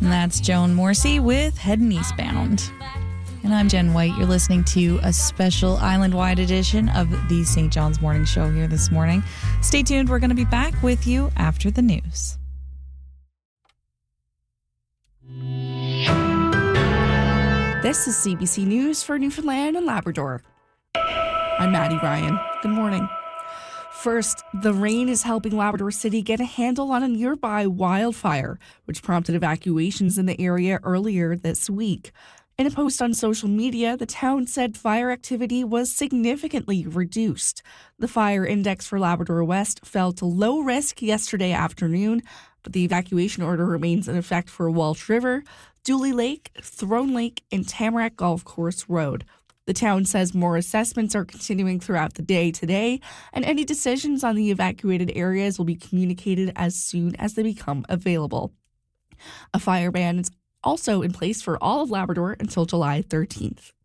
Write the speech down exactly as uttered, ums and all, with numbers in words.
And that's Joan Morrissey with Heading Eastbound. And I'm Jen White. You're listening to a special island-wide edition of the Saint John's Morning Show here this morning. Stay tuned. We're going to be back with you after the news. This is C B C News for Newfoundland and Labrador. I'm Maddie Ryan. Good morning. First, the rain is helping Labrador City get a handle on a nearby wildfire, which prompted evacuations in the area earlier this week. In a post on social media, the town said fire activity was significantly reduced. The fire index for Labrador West fell to low risk yesterday afternoon, but the evacuation order remains in effect for Walsh River, Dooley Lake, Throne Lake, and Tamarack Golf Course Road. The town says more assessments are continuing throughout the day today, and any decisions on the evacuated areas will be communicated as soon as they become available. A fire ban is also in place for all of Labrador until July thirteenth.